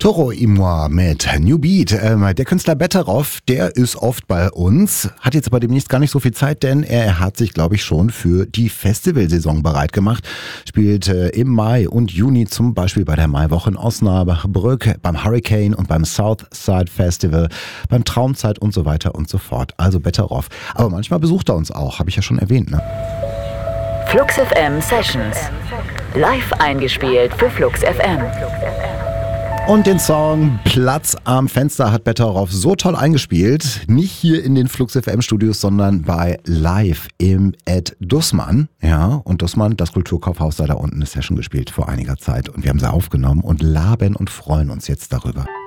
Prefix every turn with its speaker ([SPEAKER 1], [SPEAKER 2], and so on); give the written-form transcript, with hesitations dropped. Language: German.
[SPEAKER 1] Toro y moi mit New Beat. Der Künstler Betteroff, der ist oft bei uns, hat jetzt aber demnächst gar nicht so viel Zeit, denn er hat sich, glaube ich, schon für die Festivalsaison bereit gemacht. Spielt im Mai und Juni zum Beispiel bei der Maiwoche in Osnabrück, beim Hurricane und beim Southside Festival, beim Traumzeit und so weiter und so fort. Also Betteroff. Aber manchmal besucht er uns auch, habe ich ja schon erwähnt, ne?
[SPEAKER 2] Flux FM Sessions. Live eingespielt für Flux FM.
[SPEAKER 1] Und den Song Platz am Fenster hat Betteroff so toll eingespielt. Nicht hier in den Flux FM Studios, sondern bei Live im Ed Dussmann. Ja, und Dussmann, das Kulturkaufhaus, da unten, eine Session gespielt vor einiger Zeit. Und wir haben sie aufgenommen und laben und freuen uns jetzt darüber.